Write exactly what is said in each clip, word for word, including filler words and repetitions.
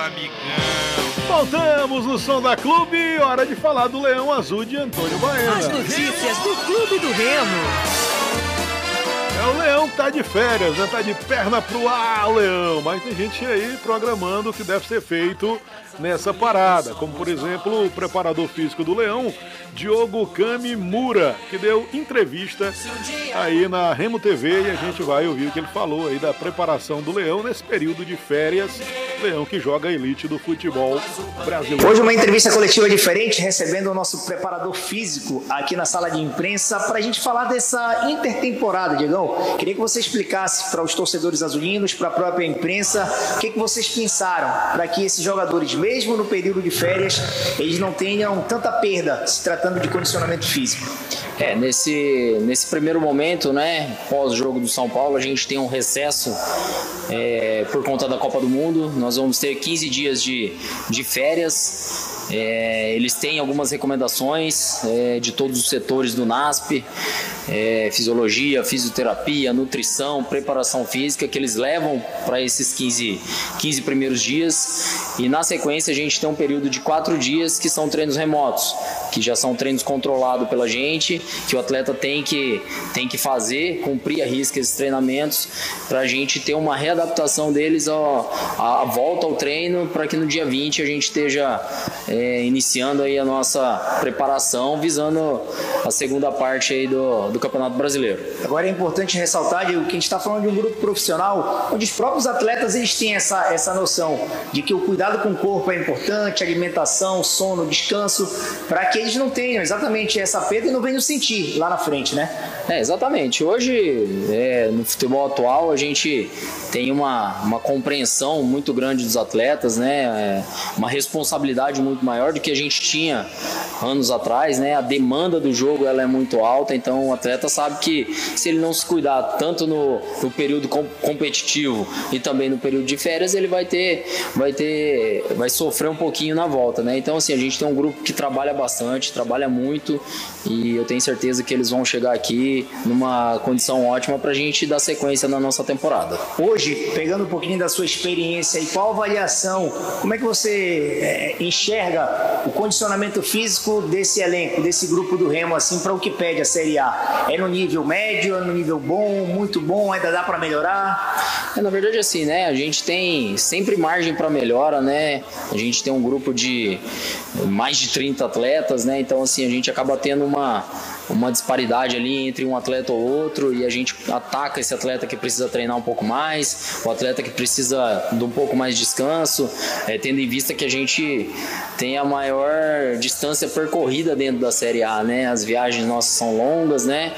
amigão. Voltamos no Som da Clube, hora de falar do Leão Azul de Antônio Baena. As notícias do Clube do Remo. É, o Leão tá de férias, né? Tá de perna pro ar, o Leão. Mas tem gente aí programando o que deve ser feito nessa parada. Como, por exemplo, o preparador físico do Leão, Diogo Kamimura, que deu entrevista aí na Remo T V e a gente vai ouvir o que ele falou aí da preparação do Leão nesse período de férias. Leão que joga a elite do futebol brasileiro. Hoje uma entrevista coletiva diferente, recebendo o nosso preparador físico aqui na sala de imprensa para a gente falar dessa intertemporada, Diegão. Queria que você explicasse para os torcedores azulinos, para a própria imprensa, o que, que vocês pensaram para que esses jogadores, mesmo no período de férias, eles não tenham tanta perda se tratando de condicionamento físico. É, nesse, nesse primeiro momento, né, pós-jogo do São Paulo, a gente tem um recesso é, por conta da Copa do Mundo. Nós vamos ter quinze dias de, de férias. É, eles têm algumas recomendações é, de todos os setores do NASP, é, fisiologia, fisioterapia, nutrição, preparação física, que eles levam para esses quinze, quinze primeiros dias, e na sequência a gente tem um período de quatro dias que são treinos remotos, que já são treinos controlados pela gente, que o atleta tem que, tem que fazer, cumprir a risca esses treinamentos, para a gente ter uma readaptação deles ao, à volta ao treino, para que no dia vinte a gente esteja é, iniciando aí a nossa preparação, visando a segunda parte aí do, do Campeonato Brasileiro. Agora é importante ressaltar, Diego, que a gente está falando de um grupo profissional onde os próprios atletas eles têm essa, essa noção de que o cuidado com o corpo é importante, alimentação, sono, descanso, para que eles não tenham exatamente essa perda e não venham sentir lá na frente, né? É, exatamente. Hoje, é, no futebol atual, a gente tem uma, uma compreensão muito grande dos atletas, né? É, uma responsabilidade muito maior do que a gente tinha anos atrás, né? A demanda do jogo ela é muito alta, então o atleta sabe que se ele não se cuidar tanto no, no período com, competitivo e também no período de férias, ele vai ter, vai ter, vai sofrer um pouquinho na volta, né? Então, assim, a gente tem um grupo que trabalha bastante, trabalha muito, e eu tenho certeza que eles vão chegar aqui numa condição ótima para a gente dar sequência na nossa temporada. Hoje, pegando um pouquinho da sua experiência e qual avaliação, como é que você é, enxerga o condicionamento físico desse elenco, desse grupo do Remo, assim, para o que pede a Série A? É no nível médio, é no nível bom, muito bom, ainda dá para melhorar? É, na verdade, assim, né, a gente tem sempre margem para melhora, né, a gente tem um grupo de mais de trinta atletas, né, então, assim, a gente acaba tendo uma uma disparidade ali entre um atleta ou outro, e a gente ataca esse atleta que precisa treinar um pouco mais, o atleta que precisa de um pouco mais de descanso, é, tendo em vista que a gente tem a maior distância percorrida dentro da Série A, né? As viagens nossas são longas, né?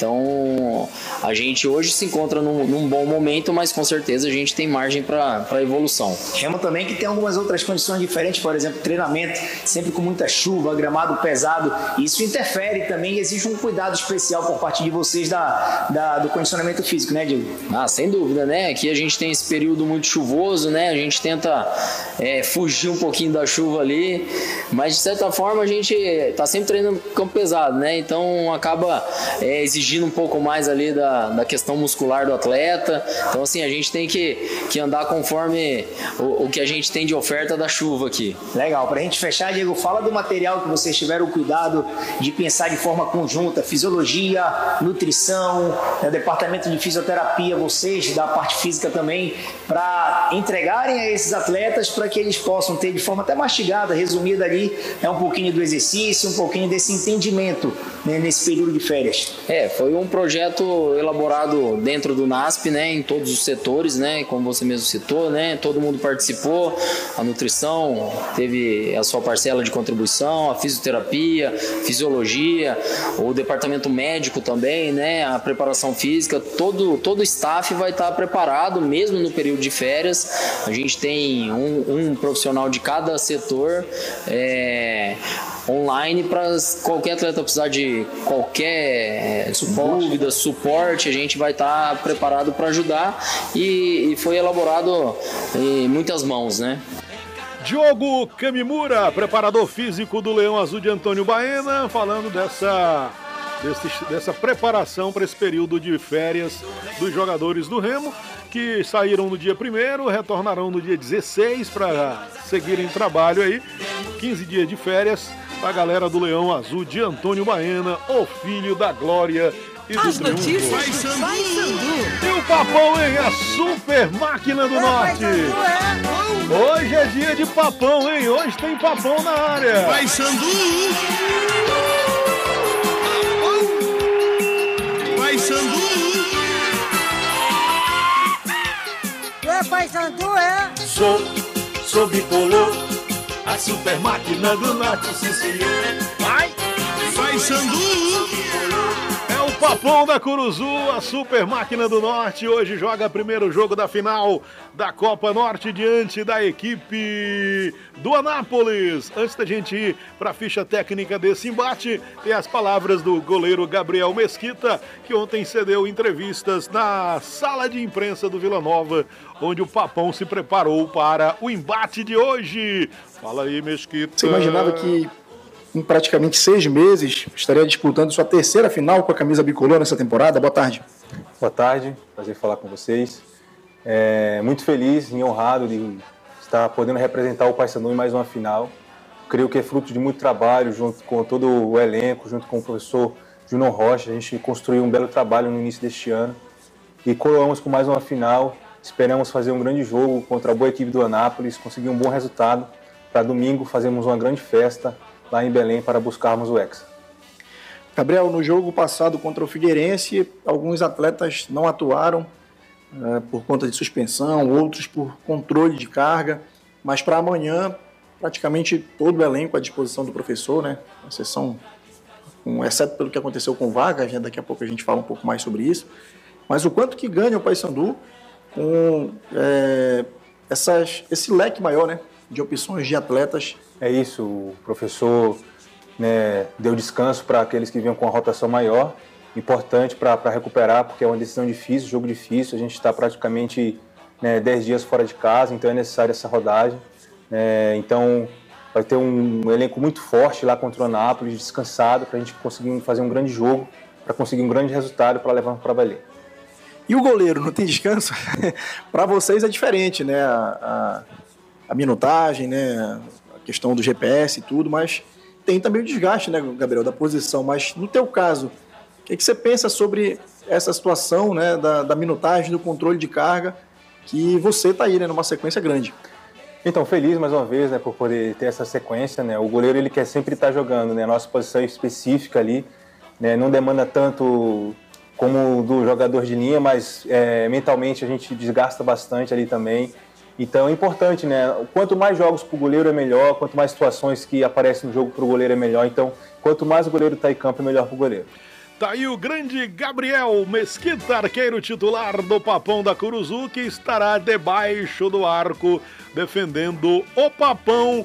Então a gente hoje se encontra num, num bom momento, mas com certeza a gente tem margem para evolução. Remo também que tem algumas outras condições diferentes, por exemplo, treinamento sempre com muita chuva, gramado pesado, isso interfere também e exige um cuidado especial por parte de vocês da, da, do condicionamento físico, né, Diego? Ah, sem dúvida, né? Aqui a gente tem esse período muito chuvoso, né? A gente tenta é, fugir um pouquinho da chuva ali, mas de certa forma a gente tá sempre treinando campo pesado, né? Então acaba é, exigindo um pouco mais ali da, da questão muscular do atleta. Então, assim, a gente tem que, que andar conforme o, o que a gente tem de oferta da chuva aqui. Legal. Pra gente fechar, Diego, fala do material que vocês tiveram o cuidado de pensar de forma conjunta, fisiologia, nutrição, né, departamento de fisioterapia, vocês da parte física também, para entregarem a esses atletas para que eles possam ter de forma até mastigada, resumida ali, é um pouquinho do exercício, um pouquinho desse entendimento, né, nesse período de férias. É, foi um projeto elaborado dentro do NASP, né, em todos os setores, né, como você mesmo citou, né, todo mundo participou, a nutrição teve a sua parcela de contribuição, a fisioterapia, fisiologia, o departamento médico também, né, a preparação física, todo, todo o staff vai estar preparado, mesmo no período de férias. A gente tem um, um profissional de cada setor é, online para qualquer atleta precisar de qualquer suporte. dúvida, suporte, a gente vai estar preparado para ajudar, e, e foi elaborado em muitas mãos, né? Diogo Kamimura, preparador físico do Leão Azul de Antônio Baena, falando dessa, desse, dessa preparação para esse período de férias dos jogadores do Remo. que saíram no dia primeiro, retornarão no dia dezesseis para seguirem trabalho aí. quinze dias de férias para a galera do Leão Azul de Antônio Baena, o filho da glória e do As triunfo. notícias do Paysandu. E o Papão, hein? A super máquina do norte. Hoje é dia de papão, hein? Hoje tem papão na área. Paysandu. Paysandu. É Paysandu, é? Sou, sou bicolor, a super máquina do norte, sim senhor. Vai! Paysandu. É o Papão da Curuzu, a super máquina do norte. Hoje joga primeiro jogo da final da Copa Norte diante da equipe do Anápolis. Antes da gente ir para a ficha técnica desse embate, tem as palavras do goleiro Gabriel Mesquita, que ontem cedeu entrevistas na sala de imprensa do Vila Nova, onde o Papão se preparou para o embate de hoje. Fala aí, Mesquita. Você imaginava que em praticamente seis meses estaria disputando sua terceira final com a camisa bicolor nessa temporada? Boa tarde. Boa tarde, prazer falar com vocês. É, muito feliz e honrado de estar podendo representar o Paysandu em mais uma final. Creio que é fruto de muito trabalho, junto com todo o elenco, junto com o professor Júnior Rocha. A gente construiu um belo trabalho no início deste ano e coroamos com mais uma final. Esperamos fazer um grande jogo contra a boa equipe do Anápolis, conseguir um bom resultado para domingo fazermos uma grande festa lá em Belém para buscarmos o Hexa. Gabriel, no jogo passado contra o Figueirense, alguns atletas não atuaram uh, por conta de suspensão, outros por controle de carga, mas para amanhã, praticamente todo o elenco à disposição do professor, né? A exceção, um, exceto pelo que aconteceu com Vargas, né? Daqui a pouco a gente fala um pouco mais sobre isso, mas o quanto que ganha o Paysandu com é, essas, esse leque maior, né? De opções de atletas. É isso, o professor, né, deu descanso para aqueles que vinham com a rotação maior, importante para recuperar, porque é uma decisão difícil, jogo difícil, a gente está praticamente né, dez dias fora de casa, então é necessária essa rodagem. É, então vai ter um elenco muito forte lá contra o Anápolis, descansado, para a gente conseguir fazer um grande jogo, para conseguir um grande resultado para levar para Belém. E o goleiro, não tem descanso? Para vocês é diferente, né? A, a, a minutagem, né? A questão do G P S e tudo, mas tem também o desgaste, né, Gabriel, da posição. Mas no teu caso, o que, que você pensa sobre essa situação, né, da, da minutagem, do controle de carga, que você está aí, né, numa sequência grande? Então, feliz mais uma vez, né, por poder ter essa sequência, né? O goleiro, ele quer sempre estar jogando, né? A nossa posição específica ali, né, não demanda tanto como do jogador de linha, mas é, mentalmente a gente desgasta bastante ali também. Então é importante, né? Quanto mais jogos para o goleiro é melhor, quanto mais situações que aparecem no jogo para o goleiro é melhor. Então, quanto mais o goleiro está em campo, é melhor para o goleiro. Tá aí o grande Gabriel Mesquita, arqueiro titular do Papão da Curuzu, que estará debaixo do arco defendendo o Papão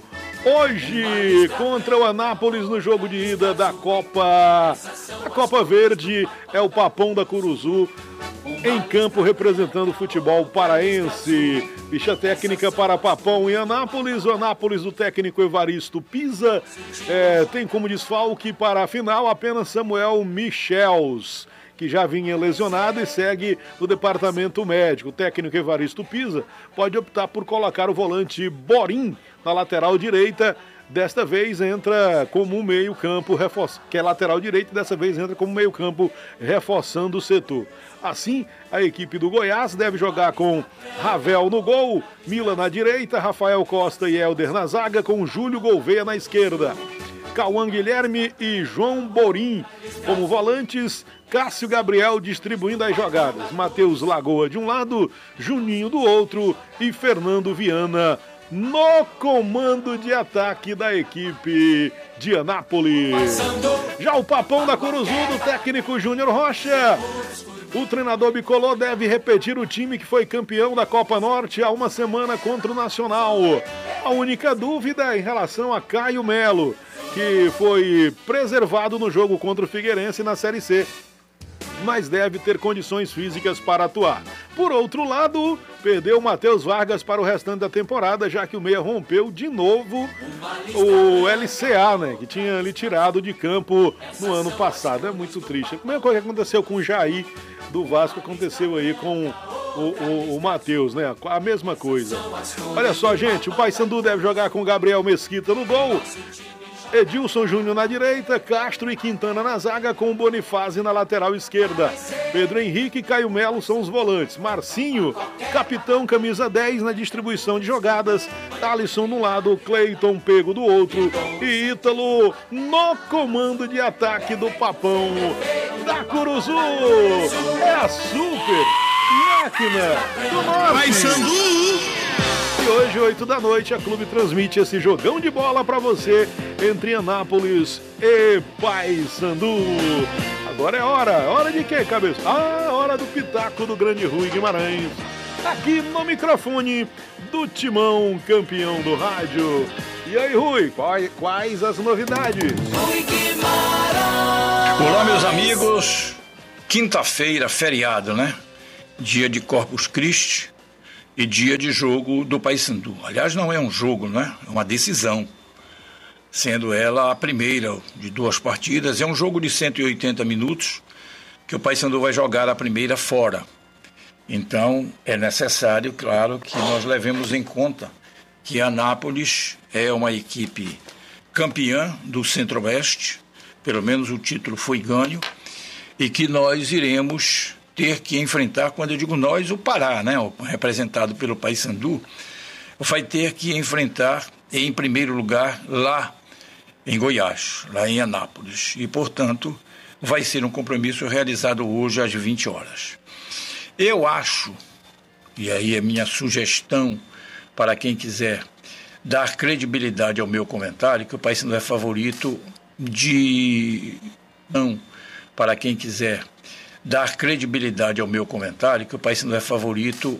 hoje contra o Anápolis no jogo de ida da Copa, a Copa Verde. É o Papão da Curuzu em campo representando o futebol paraense. Ficha técnica para Papão e Anápolis. O Anápolis do técnico Evaristo Pisa é, tem como desfalque para a final apenas Samuel Michels, que já vinha lesionado e segue no departamento médico. O técnico Evaristo Pisa pode optar por colocar o volante Borim na lateral direita. Desta vez entra como meio campo, reforç... que é lateral direito, e dessa vez entra como meio campo, reforçando o setor. Assim, a equipe do Goiás deve jogar com Ravel no gol, Mila na direita, Rafael Costa e Helder na zaga, com Júlio Gouveia na esquerda. Cauã Guilherme e João Borim como volantes, Cássio Gabriel distribuindo as jogadas, Matheus Lagoa de um lado, Juninho do outro e Fernando Viana no comando de ataque da equipe de Anápolis. Já o Papão da Curuzu do técnico Júnior Rocha. O treinador bicolor deve repetir o time que foi campeão da Copa Norte há uma semana contra o Nacional. A única dúvida é em relação a Caio Melo, que foi preservado no jogo contra o Figueirense na Série C, mas deve ter condições físicas para atuar. Por outro lado, perdeu o Matheus Vargas para o restante da temporada, já que o meia rompeu de novo o L C A, né, que tinha lhe tirado de campo no ano passado. É muito triste. A mesma coisa que aconteceu com o Jair do Vasco, aconteceu aí com o, o, o Matheus, né? A mesma coisa. Olha só, gente, o Paysandu deve jogar com Gabriel Mesquita no gol, Edilson Júnior na direita, Castro e Quintana na zaga, com o Bonifácio na lateral esquerda. Pedro Henrique e Caio Melo são os volantes. Marcinho, capitão, camisa dez na distribuição de jogadas. Alisson no lado, Cleiton Pego do outro. E Ítalo no comando de ataque do Papão da Curuzu. É a super máquina do norte. Paysandu. E hoje, oito da noite, a Clube transmite esse jogão de bola pra você entre Anápolis e Paysandu. Agora é hora, hora de quê, cabeça? Ah, hora do pitaco do grande Rui Guimarães. Aqui no microfone do Timão, campeão do rádio. E aí, Rui, quais, quais as novidades? Olá, meus amigos. Quinta-feira, feriado, né? Dia de Corpus Christi. E dia de jogo do Paysandu. Aliás, não é um jogo, né? É uma decisão. Sendo ela a primeira de duas partidas. É um jogo de cento e oitenta minutos que o Paysandu vai jogar a primeira fora. Então, é necessário, claro, que nós levemos em conta que Anápolis é uma equipe campeã do Centro-Oeste. Pelo menos o título foi ganho. E que nós iremos ter que enfrentar, quando eu digo nós, o Pará, né, representado pelo Paysandu, vai ter que enfrentar, em primeiro lugar, lá em Goiás, lá em Anápolis. E, portanto, vai ser um compromisso realizado hoje às vinte horas. Eu acho, e aí é minha sugestão para quem quiser dar credibilidade ao meu comentário, que o Paysandu é favorito de... Não, para quem quiser dar credibilidade ao meu comentário, que o Paysandu é favorito